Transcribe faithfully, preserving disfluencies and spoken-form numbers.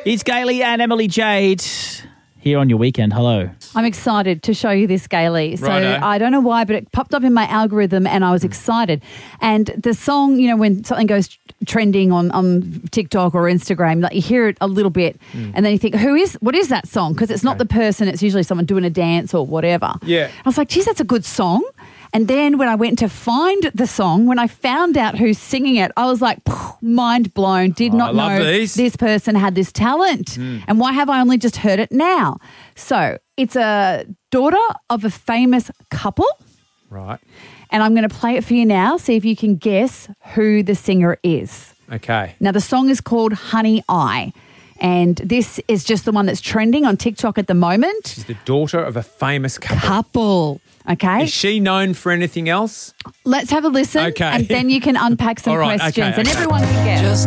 It's Gailey and Emily Jade here on your weekend. Hello. I'm excited to show you this, Gailey. So Righto. I don't know why, but it popped up in my algorithm and I was excited. And the song, you know, when something goes trending on, on TikTok or Instagram, like you hear it a little bit and then you think, who is, what is that song? Because it's not the person, it's usually someone doing a dance or whatever. Yeah. I was like, geez, that's a good song. And then when I went to find the song, when I found out who's singing it, I was like, mind blown. Did Oh, not I love know these. this person had this talent. And why have I only just heard it now? So it's a daughter of a famous couple. Right. And I'm going to play it for you now, see if you can guess who the singer is. Okay. Now, the song is called Honey I. And this is just the one that's trending on TikTok at the moment. She's the daughter of a famous couple. Couple. Okay. Is she known for anything else? Let's have a listen. Okay. And then you can unpack some All right, questions okay, and okay. everyone can guess.